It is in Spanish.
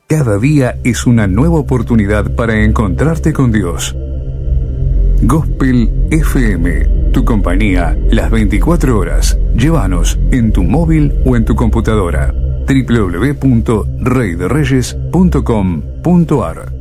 Cada día es una nueva oportunidad para encontrarte con Dios. Gospel FM, tu compañía las 24 horas. Llévanos en tu móvil o en tu computadora. www.reydereyes.com.ar